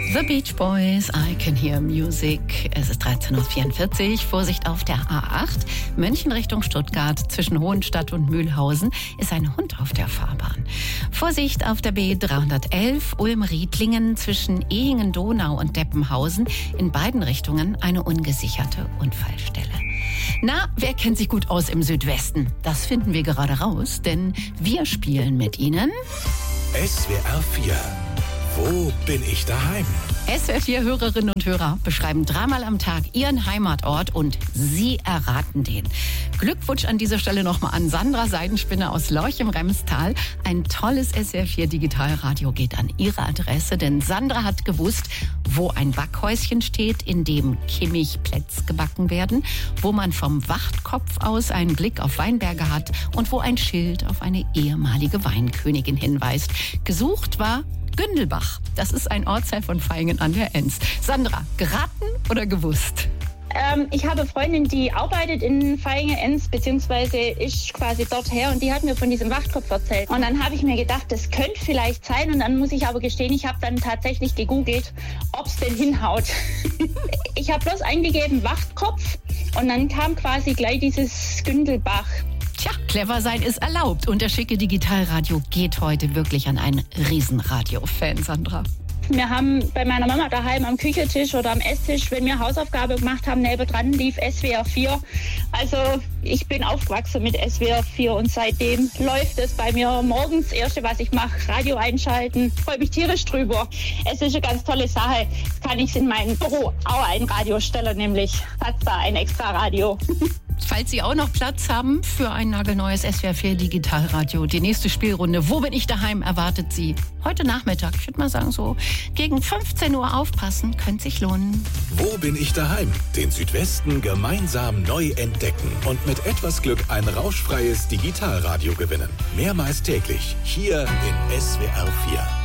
The Beach Boys, I Can Hear Music. Es ist 13:44 Uhr. Vorsicht auf der A8. München Richtung Stuttgart. Zwischen Hohenstadt und Mühlhausen ist ein Hund auf der Fahrbahn. Vorsicht auf der B311 Ulm-Riedlingen zwischen Ehingen-Donau und Deppenhausen. In beiden Richtungen eine ungesicherte Unfallstelle. Na, wer kennt sich gut aus im Südwesten? Das finden wir gerade raus, denn wir spielen mit Ihnen SWR 4. Wo bin ich daheim? SWR 4 Hörerinnen und Hörer beschreiben dreimal am Tag ihren Heimatort und Sie erraten den. Glückwunsch an dieser Stelle nochmal an Sandra Seidenspinner aus Lorch im Remstal. Ein tolles SWR 4 Digitalradio geht an Ihre Adresse, denn Sandra hat gewusst, wo ein Backhäuschen steht, in dem Kimmich-Plätz gebacken werden, wo man vom Wachtkopf aus einen Blick auf Weinberge hat und wo ein Schild auf eine ehemalige Weinkönigin hinweist. Gesucht war Gündelbach. Das ist ein Ortsteil von Vaihingen an der Enz. Sandra, geraten oder gewusst? Ich habe eine Freundin, die arbeitet in Vaihingen-Enz, beziehungsweise ist quasi dort her und die hat mir von diesem Wachtkopf erzählt. Und dann habe ich mir gedacht, das könnte vielleicht sein und dann muss ich aber gestehen, ich habe dann tatsächlich gegoogelt, ob es denn hinhaut. Ich habe bloß eingegeben Wachtkopf und dann kam quasi gleich dieses Gündelbach. Tja, clever sein ist erlaubt und das schicke Digitalradio geht heute wirklich an einen Riesenradio-Fan, Sandra. Wir haben bei meiner Mama daheim am Küchentisch oder am Esstisch, wenn wir Hausaufgabe gemacht haben, nebendran lief SWR 4. Also ich bin aufgewachsen mit SWR 4 und seitdem läuft es bei mir morgens. Das Erste, was ich mache, Radio einschalten. Freue mich tierisch drüber. Es ist eine ganz tolle Sache. Jetzt kann ich in meinem Büro auch ein Radio stellen, nämlich hat da ein extra Radio. Falls Sie auch noch Platz haben für ein nagelneues SWR 4 Digitalradio, die nächste Spielrunde Wo bin ich daheim erwartet Sie heute Nachmittag. Ich würde mal sagen, so gegen 15 Uhr aufpassen, könnte sich lohnen. Wo bin ich daheim? Den Südwesten gemeinsam neu entdecken und mit etwas Glück ein rauschfreies Digitalradio gewinnen. Mehrmals täglich hier in SWR 4.